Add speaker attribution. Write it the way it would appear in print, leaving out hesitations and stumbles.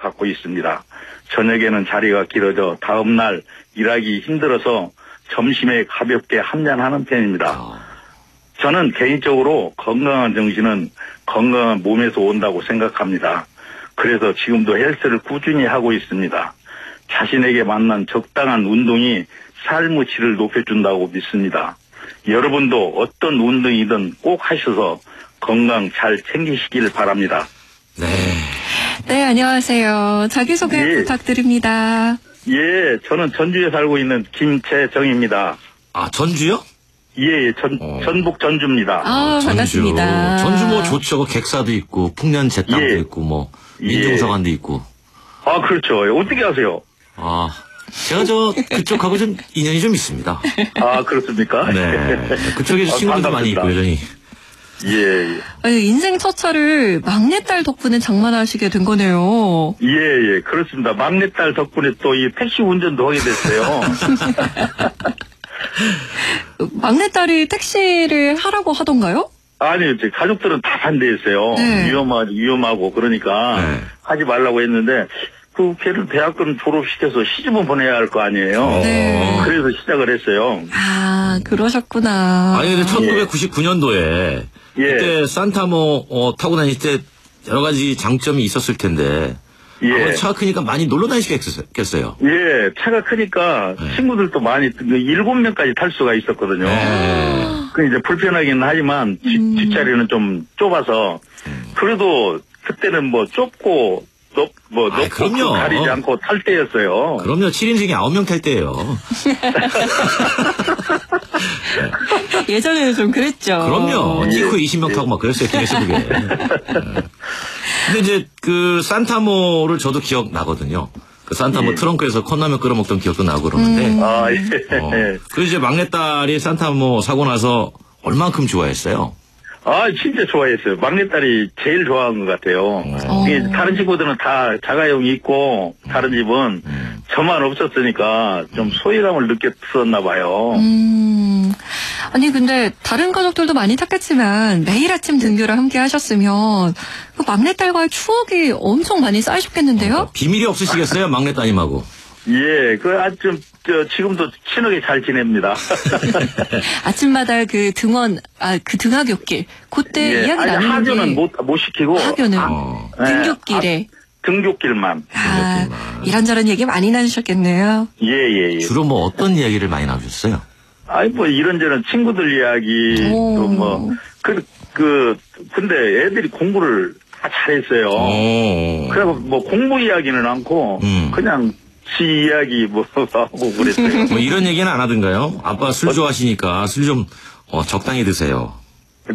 Speaker 1: 갖고 있습니다. 저녁에는 자리가 길어져 다음날 일하기 힘들어서 점심에 가볍게 한 잔 하는 편입니다. 저는 개인적으로 건강한 정신은 건강한 몸에서 온다고 생각합니다. 그래서 지금도 헬스를 꾸준히 하고 있습니다. 자신에게 맞는 적당한 운동이 삶의 질을 높여준다고 믿습니다. 여러분도 어떤 운동이든 꼭 하셔서 건강 잘 챙기시길 바랍니다.
Speaker 2: 네.
Speaker 3: 네, 안녕하세요. 자기소개
Speaker 1: 예.
Speaker 3: 부탁드립니다.
Speaker 1: 예, 저는 전주에 살고 있는 김채정입니다.
Speaker 2: 아, 전주요?
Speaker 1: 예, 전북 전주입니다.
Speaker 3: 아, 반갑습니다.
Speaker 2: 전주 뭐 좋죠. 객사도 있고, 풍년 제땅도
Speaker 1: 예.
Speaker 2: 있고, 뭐, 민중서관도 있고.
Speaker 1: 아, 그렇죠. 어떻게 아세요?
Speaker 2: 아, 제가 그쪽하고 좀 인연이 좀 있습니다.
Speaker 1: 아, 그렇습니까?
Speaker 2: 네. 그쪽에서 친구들도 많이 있고, 여전히.
Speaker 1: 예.
Speaker 3: 인생 첫 차를 막내딸 덕분에 장만하시게 된 거네요.
Speaker 1: 예, 그렇습니다. 막내딸 덕분에 또 이 택시 운전도 하게 됐어요.
Speaker 3: 막내딸이 택시를 하라고 하던가요?
Speaker 1: 아니요, 제 가족들은 다 반대했어요.
Speaker 3: 네.
Speaker 1: 위험하고 그러니까
Speaker 2: 네.
Speaker 1: 하지 말라고 했는데 그 걔를 대학교는 졸업시켜서 시집은 보내야 할 거 아니에요.
Speaker 3: 네.
Speaker 1: 그래서 시작을 했어요.
Speaker 3: 아, 그러셨구나.
Speaker 2: 아니, 근데 1999년도에,
Speaker 1: 예.
Speaker 2: 그때 산타모, 타고 다닐 때 여러 가지 장점이 있었을 텐데,
Speaker 1: 예.
Speaker 2: 아무래도 차가 크니까 많이 놀러 다니시겠어요.
Speaker 1: 예, 차가 크니까 친구들도 많이 7명까지 탈 수가 있었거든요.
Speaker 2: 네.
Speaker 1: 그 이제 불편하긴 하지만 뒷자리는 좀 좁아서 그래도 그때는 뭐 좁고 높고
Speaker 2: 그럼요.
Speaker 1: 가리지 않고 탈 때였어요.
Speaker 2: 그럼요. 7인승에 9명 탈 때예요.
Speaker 3: 예전에는 좀 그랬죠.
Speaker 2: 그럼요. 티코 20명 타고 막 그랬어요. 기네스북에. 네. 근데 이제 그 산타모를 저도 기억나거든요. 그 산타모 트렁크에서 컵라면 끓여 먹던 기억도 나고 그러는데.
Speaker 1: 아, 예.
Speaker 2: 그 이제 막내딸이 산타모 사고 나서 얼만큼 좋아했어요?
Speaker 1: 아, 진짜 좋아했어요. 막내딸이 제일 좋아한 것 같아요. 이게 다른 친구들은 다 자가용이 있고, 다른 집은 저만 없었으니까 좀 소외감을 느꼈었나 봐요.
Speaker 3: 아니, 근데 다른 가족들도 많이 탔겠지만 매일 아침 등교를 함께 하셨으면 그 막내딸과의 추억이 엄청 많이 쌓이셨겠는데요?
Speaker 2: 비밀이 없으시겠어요? 막내따님하고.
Speaker 1: 예, 지금도 친하게 잘 지냅니다.
Speaker 3: 아침마다 그 등하굣길, 그때
Speaker 1: 예.
Speaker 3: 이야기
Speaker 1: 아니,
Speaker 3: 나누는
Speaker 1: 하교는
Speaker 3: 게
Speaker 1: 못 시키고.
Speaker 3: 하교는
Speaker 1: 예.
Speaker 3: 등굣길에.
Speaker 1: 등굣길만.
Speaker 3: 이런저런 얘기 많이 나누셨겠네요.
Speaker 1: 예.
Speaker 2: 주로 뭐 어떤 이야기를 많이 나누셨어요?
Speaker 1: 아니, 뭐, 이런저런 친구들 이야기, 또 뭐, 근데 애들이 공부를 다 잘했어요. 그래서 뭐, 공부 이야기는 않고, 그냥 지 이야기 뭐, 하고 그랬어요.
Speaker 2: 뭐 이런 얘기는 안 하던가요? 아빠 술 좋아하시니까 술 좀 적당히 드세요.